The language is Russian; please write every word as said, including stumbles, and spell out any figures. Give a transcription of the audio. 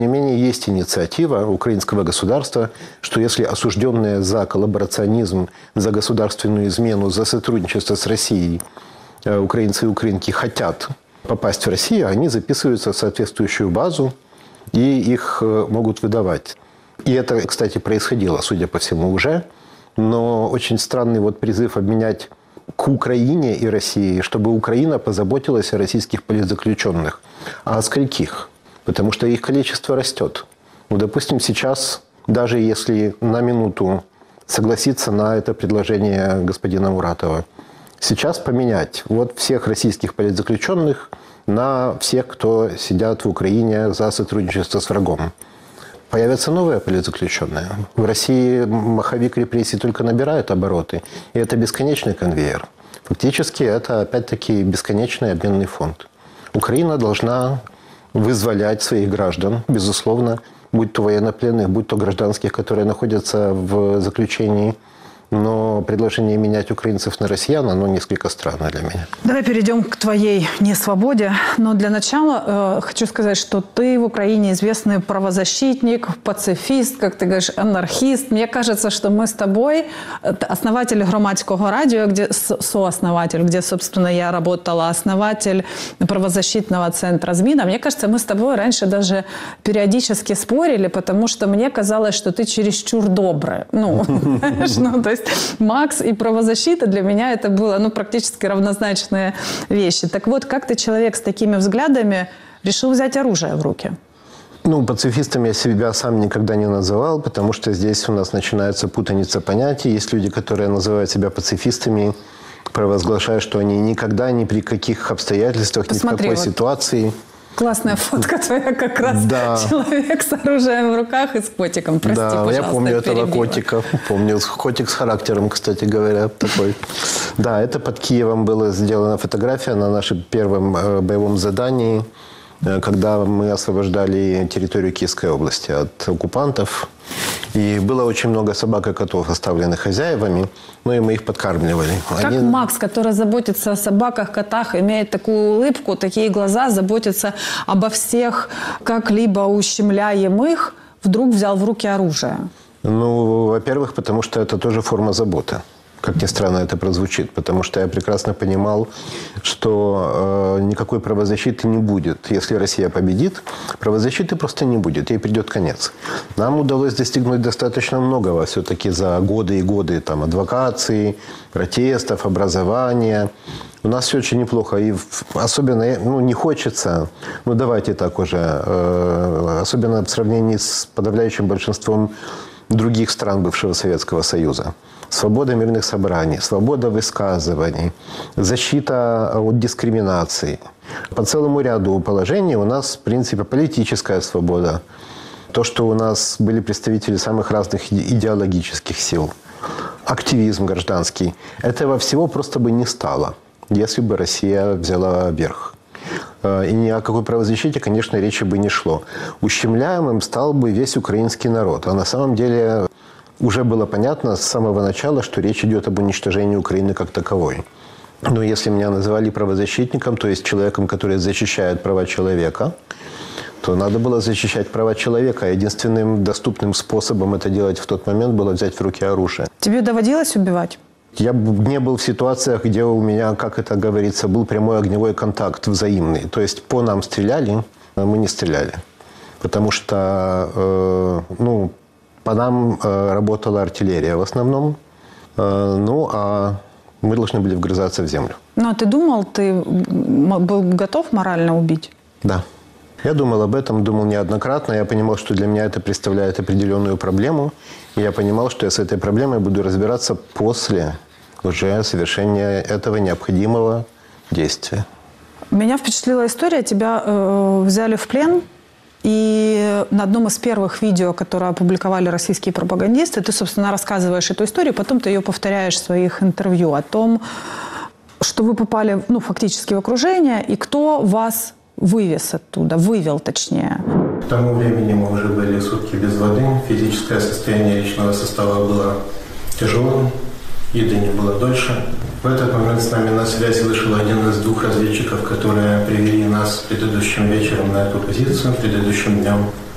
Тем не менее, есть инициатива украинского государства, что если осужденные за коллаборационизм, за государственную измену, за сотрудничество с Россией украинцы и украинки хотят попасть в Россию, они записываются в соответствующую базу и их могут выдавать. И это, кстати, происходило, судя по всему, уже. Но очень странный вот призыв обменять к Украине и России, чтобы Украина позаботилась о российских политзаключенных. А о скольких? Потому что их количество растет. Ну, допустим, сейчас, даже если на минуту согласиться на это предложение господина Муратова, сейчас поменять вот всех российских политзаключенных на всех, кто сидят в Украине за сотрудничество с врагом. Появятся новые политзаключенные. В России маховик репрессий только набирает обороты. И это бесконечный конвейер. Фактически это, опять-таки, бесконечный обменный фонд. Украина должна вызволять своих граждан, безусловно, будь то военнопленных, будь то гражданских, которые находятся в заключении. Но предложение менять украинцев на россиян, оно несколько странно для меня. Давай перейдем к твоей несвободе. Но для начала э, хочу сказать, что ты в Украине известный правозащитник, пацифист, как ты говоришь, анархист. Мне кажется, что мы с тобой, основатель Громадского радио, где, сооснователь, где, собственно, я работала, основатель правозащитного центра ЗМИ. Мне кажется, мы с тобой раньше даже периодически спорили, потому что мне казалось, что ты чересчур добрый. Ну, ну, то есть Макс и правозащита для меня это было ну, практически равнозначные вещи. Так вот, как ты, человек с такими взглядами, решил взять оружие в руки? Ну, пацифистом я себя сам никогда не называл, потому что здесь у нас начинается путаница понятий. Есть люди, которые называют себя пацифистами, провозглашая, что они никогда, ни при каких обстоятельствах, Посмотри, ни в какой вот. ситуации... Классная фотка твоя, как раз да. Человек с оружием в руках и с котиком. Прости, да, пожалуйста, я помню этого перебила. котика. Помню, котик с характером, кстати говоря, такой. Да, это под Киевом была сделана фотография на нашем первом боевом задании, когда мы освобождали территорию Киевской области от оккупантов. И было очень много собак и котов, оставленных хозяевами, ну и мы их подкармливали. Как Они... Макс, который заботится о собаках, котах, имеет такую улыбку, такие глаза, заботится обо всех, как-либо ущемляем их, вдруг взял в руки оружие? Ну, во-первых, потому что это тоже форма заботы. Как ни странно это прозвучит, потому что я прекрасно понимал, что э, никакой правозащиты не будет. Если Россия победит, правозащиты просто не будет, ей придет конец. Нам удалось достигнуть достаточно многого все-таки за годы и годы там, адвокации, протестов, образования. У нас все очень неплохо. И особенно, ну, не хочется, ну, давайте так уже, э, особенно в сравнении с подавляющим большинством других стран бывшего Советского Союза. Свобода мирных собраний, свобода высказываний, защита от дискриминации. По целому ряду положений у нас, в принципе, политическая свобода. То, что у нас были представители самых разных идеологических сил. Активизм гражданский. Этого всего просто бы не стало, если бы Россия взяла верх. И ни о какой правозащите, конечно, речи бы не шло. Ущемляемым стал бы весь украинский народ. А на самом деле уже было понятно с самого начала, что речь идет об уничтожении Украины как таковой. Но если меня называли правозащитником, то есть человеком, который защищает права человека, то надо было защищать права человека. Единственным доступным способом это делать в тот момент было взять в руки оружие. Тебе доводилось убивать? Я не был в ситуациях, где у меня, как это говорится, был прямой огневой контакт взаимный. То есть по нам стреляли, а мы не стреляли. Потому что, э, ну, по нам э, работала артиллерия в основном. Э, ну, а мы должны были вгрызаться в землю. Ну, а ты думал, ты был готов морально убить? Да. Я думал об этом, думал неоднократно. Я понимал, что для меня это представляет определенную проблему. И я понимал, что я с этой проблемой буду разбираться после уже совершения этого необходимого действия. Меня впечатлила история. Тебя э, взяли в плен. И на одном из первых видео, которое опубликовали российские пропагандисты, ты, собственно, рассказываешь эту историю, потом ты ее повторяешь в своих интервью о том, что вы попали, ну, фактически в окружение, и кто вас вывез оттуда, вывел точнее. К тому времени мы уже были сутки без воды, физическое состояние личного состава было тяжелым, еды не было дольше. В этот момент с нами на связь вышел один из двух разведчиков, которые привели нас предыдущим вечером на эту позицию, предыдущим днем.